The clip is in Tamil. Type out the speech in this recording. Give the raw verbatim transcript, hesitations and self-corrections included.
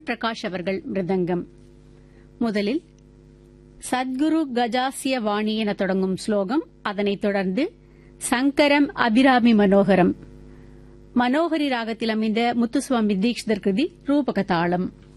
பிரகாஷ் அவர்கள் மிருதங்கம். முதலில் சத்குரு கஜாசிய வாணி என தொடங்கும் ஸ்லோகம், அதனைத் தொடர்ந்து சங்கரம் அபிராமி மனோகரம், மனோகரி ராகத்தில் அமைந்த முத்துசுவாமி தீக்ஷிதர் கிருதி ரூபக தாளம்.